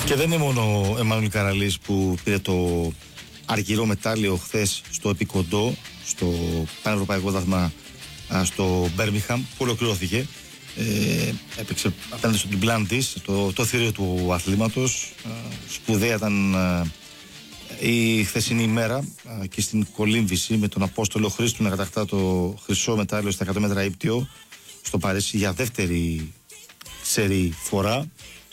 Και δεν είναι μόνο ο Εμμανουήλ Καραλής που πήρε το αργυρό μετάλλιο χθες στο επικοντό, στο πανευρωπαϊκό δάθμα στο Μπέρμιχαμ, που ολοκληρώθηκε. Έπαιξε απέναντι στο Ντιμπλάντις, το θηρίο του αθλήματος. Σπουδαία ήταν η χθεσινή ημέρα και στην κολύμβηση με τον Απόστολο Χρήστου να κατακτά το χρυσό μετάλλιο στα 100 μέτρα ύπτιο στο Παρίσι για δεύτερη σερί φορά.